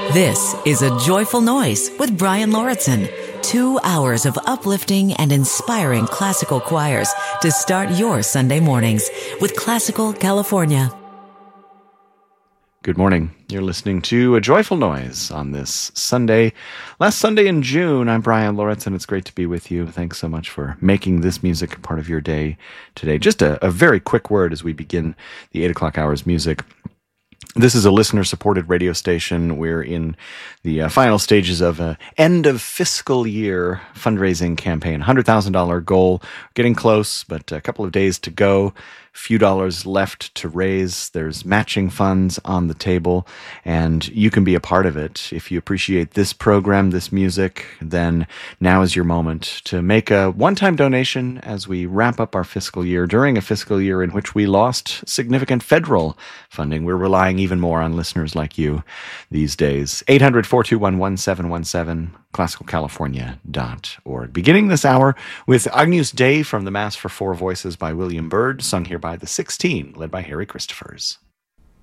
This is A Joyful Noise with Brian Lauritsen. 2 hours of uplifting and inspiring classical choirs to start your Sunday mornings with Classical California. Good morning. You're listening to A Joyful Noise on this Sunday, last Sunday in June. I'm Brian Lauritsen. It's great to be with you. Thanks so much for making this music part of your day today. Just a very quick word as we begin the 8 o'clock hours music. This is a listener-supported radio station. We're in the final stages of an end-of-fiscal year fundraising campaign. $100,000 goal. Getting close, but a couple of days to go. Few dollars left to raise. There's matching funds on the table, and you can be a part of it. If you appreciate this program, this music, then now is your moment to make a one-time donation as we wrap up our fiscal year during a fiscal year in which we lost significant federal funding. We're relying even more on listeners like you these days. 800-421-1717, classicalcalifornia.org. Beginning this hour with Agnus Dei from the Mass for Four Voices by William Byrd, sung here by the 16, led by Harry Christophers.